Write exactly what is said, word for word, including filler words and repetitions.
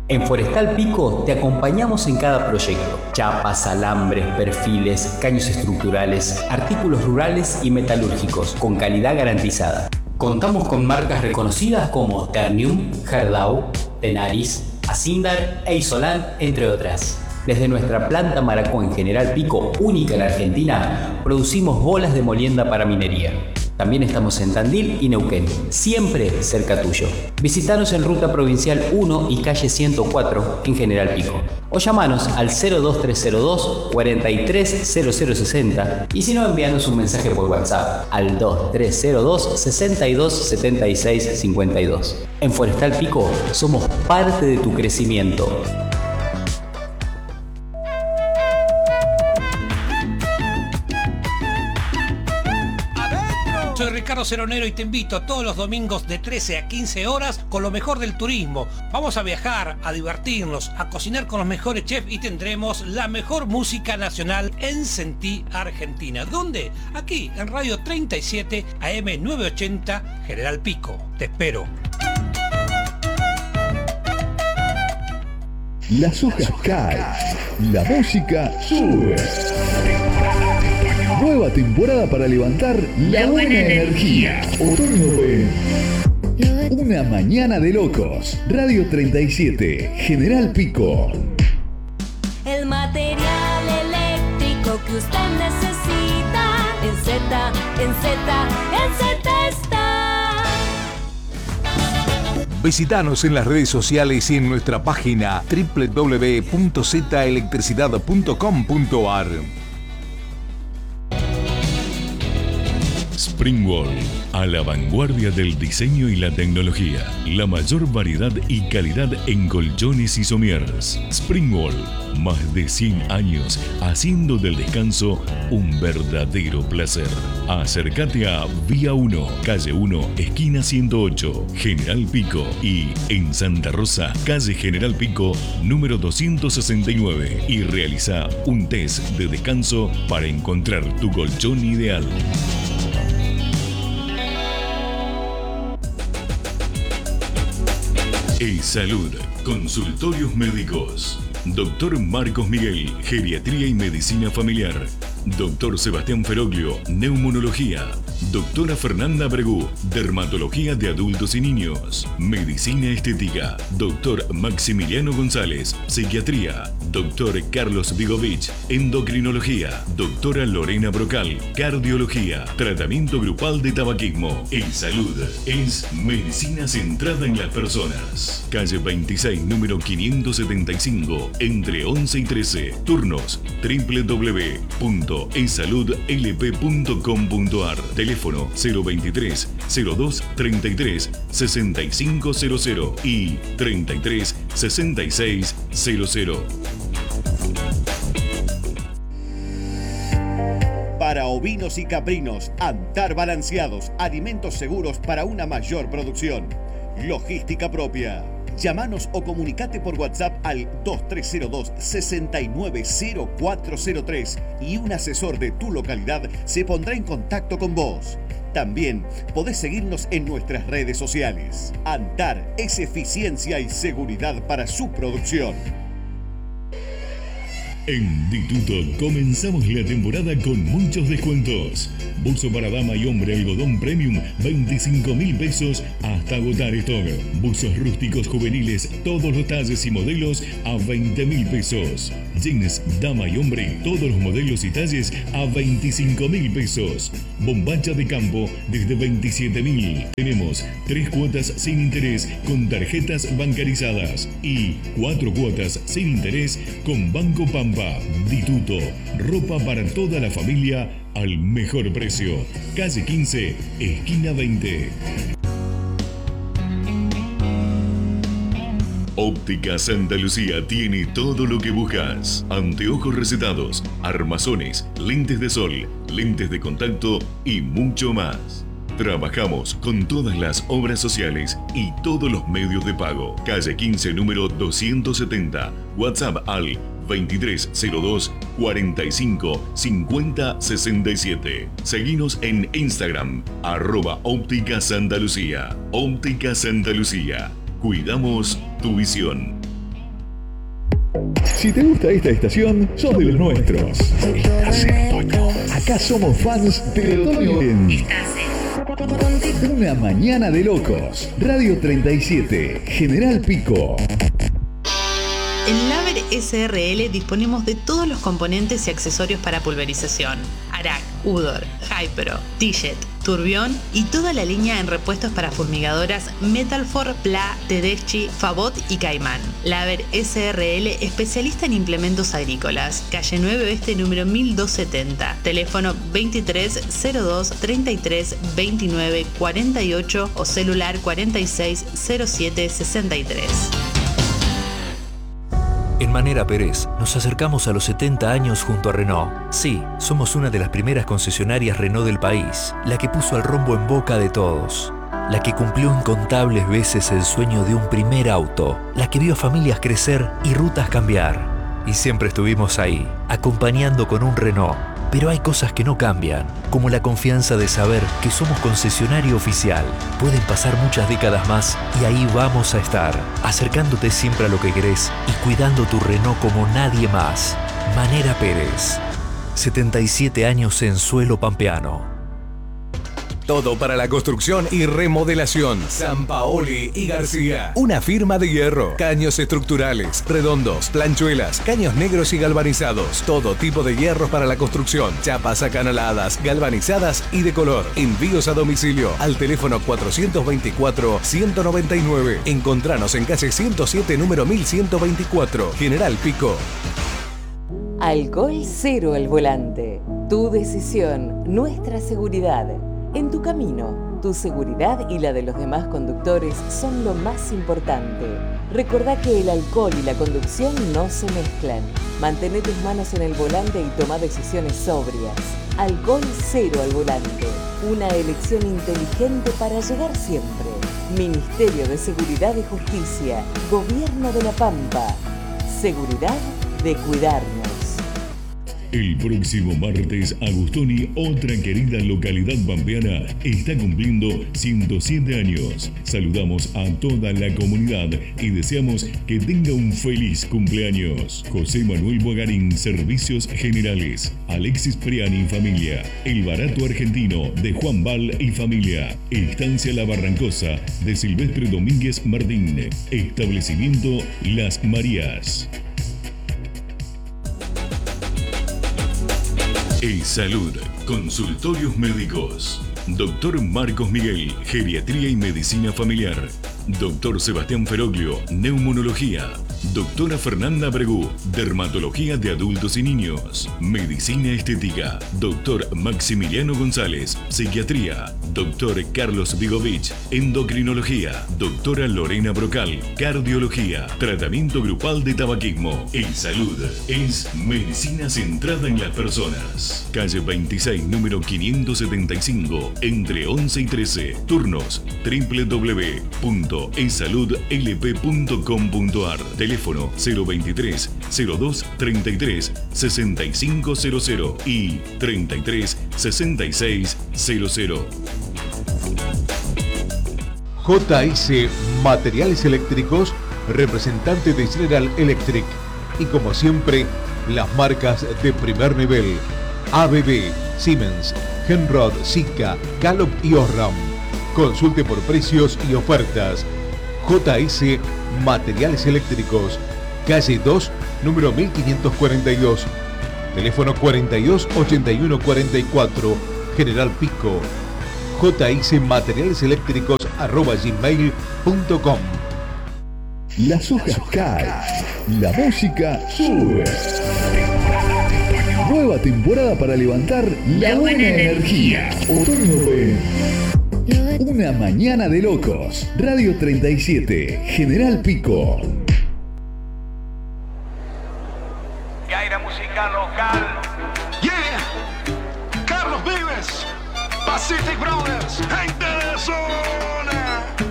En Forestal Pico te acompañamos en cada proyecto. Chapas, alambres, perfiles, caños estructurales, artículos rurales y metalúrgicos, con calidad garantizada. Contamos con marcas reconocidas como Ternium, Gerdau, Tenaris, Asindar e Isolan, entre otras. Desde nuestra planta Maracó en General Pico, única en Argentina, producimos bolas de molienda para minería. También estamos en Tandil y Neuquén, siempre cerca tuyo. Visítanos en Ruta Provincial uno y Calle ciento cuatro en General Pico. O llamanos al cero dos tres cero dos, cuatro tres cero cero seis cero y si no, envíanos un mensaje por WhatsApp al dos tres cero dos, sesenta y dos, setenta y seis, cincuenta y dos. En Forestal Pico somos parte de tu crecimiento. Soy Ricardo Ceronero y te invito todos los domingos de trece a quince horas con lo mejor del turismo. Vamos a viajar, a divertirnos, a cocinar con los mejores chefs y tendremos la mejor música nacional en Sentí Argentina. ¿Dónde? Aquí, en Radio treinta y siete A M novecientos ochenta, General Pico. Te espero. Las hojas caen, la música sube. Nueva temporada para levantar la buena energía. Otoño ven. Una mañana de locos. Radio treinta y siete, General Pico. El material eléctrico que usted necesita. En Z, en Z, en Z está. Visítanos en las redes sociales y en nuestra página doble u doble u doble u punto z electricidad punto com punto a r. Springwall, a la vanguardia del diseño y la tecnología. La mayor variedad y calidad en colchones y somieres. Springwall, más de cien años haciendo del descanso un verdadero placer. Acércate a Vía uno, Calle uno, Esquina ciento ocho, General Pico y en Santa Rosa, Calle General Pico, número doscientos sesenta y nueve y realiza un test de descanso para encontrar tu colchón ideal. E-Salud, consultorios médicos. Doctor Marcos Miguel, Geriatría y Medicina Familiar. Doctor Sebastián Feroglio, Neumonología. Doctora Fernanda Bregú, Dermatología de Adultos y Niños. Medicina Estética. Doctor Maximiliano González, Psiquiatría. Doctor Carlos Vigovich, Endocrinología. Doctora Lorena Brocal, Cardiología. Tratamiento grupal de tabaquismo. E-Salud es medicina centrada en las personas. Calle veintiséis, número quinientos setenta y cinco, entre once y trece. Turnos doble u doble u doble u punto e salud l p punto com punto a r. Teléfono cero veintitrés, cero dos, treinta y tres, sesenta y cinco cero cero y treinta y tres, sesenta y seis cero cero. Para ovinos y caprinos, Antar Balanceados, alimentos seguros para una mayor producción. Logística propia. Llámanos o comunicate por WhatsApp al dos tres cero dos, seis nueve cero cuatro cero tres y un asesor de tu localidad se pondrá en contacto con vos. También podés seguirnos en nuestras redes sociales. Antar es eficiencia y seguridad para su producción. En Dituto comenzamos la temporada con muchos descuentos. Buzo para dama y hombre algodón premium, veinticinco mil pesos hasta agotar stock. Buzos rústicos juveniles, todos los talles y modelos a veinte mil pesos. Jeans dama y hombre, todos los modelos y talles a veinticinco mil pesos. Bombacha de campo desde veintisiete mil. Tenemos tres cuotas sin interés con tarjetas bancarizadas y cuatro cuotas sin interés con Banco Pampa. Dituto, ropa para toda la familia al mejor precio. Calle quince, esquina veinte. Óptica Santa Lucía tiene todo lo que buscas. Anteojos recetados, armazones, lentes de sol, lentes de contacto y mucho más. Trabajamos con todas las obras sociales y todos los medios de pago. Calle quince, número doscientos setenta. WhatsApp al veintitrés cero dos, cuarenta y cinco, cincuenta, sesenta y siete. Seguinos en Instagram, arroba Óptica Santa Lucía. Óptica Santa Lucía. Cuidamos tu visión. Si te gusta esta estación, sos de los nuestros. Estás en otoño. Acá somos fans del otoño en Una Mañana de Locos. Radio treinta y siete, General Pico. En Laver S R L disponemos de todos los componentes y accesorios para pulverización. Arac, Udor, Hypero, T-Jet, Turbión y toda la línea en repuestos para fumigadoras Metalfor, Pla, Tedeschi, Fabot y Caimán. Laver S R L, especialista en implementos agrícolas. Calle nueve Oeste, número mil doscientos setenta. Teléfono veintitrés cero dos treinta y tres veintinueve cuarenta y ocho o celular cuarenta y seis cero siete sesenta y tres. En Manera Pérez nos acercamos a los setenta años junto a Renault. Sí, somos una de las primeras concesionarias Renault del país, la que puso al rombo en boca de todos, la que cumplió incontables veces el sueño de un primer auto, la que vio a familias crecer y rutas cambiar. Y siempre estuvimos ahí, acompañando con un Renault. Pero hay cosas que no cambian, como la confianza de saber que somos concesionario oficial. Pueden pasar muchas décadas más y ahí vamos a estar, acercándote siempre a lo que querés y cuidando tu Renault como nadie más. Manera Pérez, setenta y siete años en suelo pampeano. Todo para la construcción y remodelación. Sampaoli y García. Una firma de hierro. Caños estructurales, redondos, planchuelas, caños negros y galvanizados. Todo tipo de hierros para la construcción. Chapas acanaladas, galvanizadas y de color. Envíos a domicilio al teléfono cuatrocientos veinticuatro ciento noventa y nueve. Encontranos en calle ciento siete, número mil ciento veinticuatro. General Pico. Alcohol cero al volante. Tu decisión, nuestra seguridad. En tu camino, tu seguridad y la de los demás conductores son lo más importante. Recordá que el alcohol y la conducción no se mezclan. Mantén tus manos en el volante y toma decisiones sobrias. Alcohol cero al volante. Una elección inteligente para llegar siempre. Ministerio de Seguridad y Justicia. Gobierno de La Pampa. Seguridad de cuidarnos. El próximo martes, Agustoni, otra querida localidad pampeana, está cumpliendo ciento siete años. Saludamos a toda la comunidad y deseamos que tenga un feliz cumpleaños. José Manuel Bogarín, Servicios Generales. Alexis Priani y familia. El Barato Argentino, de Juan Val y familia. Estancia La Barrancosa, de Silvestre Domínguez Martín. Establecimiento Las Marías. E-Salud, consultorios médicos. Doctor Marcos Miguel, Geriatría y Medicina Familiar. Doctor Sebastián Feroglio, Neumonología. Doctora Fernanda Bregú, Dermatología de Adultos y Niños. Medicina Estética. Doctor Maximiliano González, Psiquiatría. Doctor Carlos Vigovich, Endocrinología. Doctora Lorena Brocal, Cardiología. Tratamiento grupal de tabaquismo. E-Salud es medicina centrada en las personas. Calle veintiséis, número quinientos setenta y cinco, entre once y trece. Turnos doble u doble u doble u punto e salud l p punto com punto a r. Teléfono cero veintitrés cero dos treinta y tres sesenta y cinco cero cero y treinta y tres sesenta y seis cero cero. J S Materiales Eléctricos, representante de General Electric. Y como siempre, las marcas de primer nivel: A B B, Siemens, Henrod, Sika, Gallup y Osram. Consulte por precios y ofertas. J S Materiales Eléctricos, calle dos, número mil quinientos cuarenta y dos. Teléfono cuarenta y dos ochenta y uno cuarenta y cuatro, General Pico. J S Materiales Eléctricos arroba gmail punto com. Las hojas caen, la música sube. Nueva temporada para levantar la buena energía. Otoño en Una Mañana de Locos. Radio treinta y siete, General Pico. Gaira musical local. Yeah. Carlos Vives. Pacific Brothers. Gente de zona.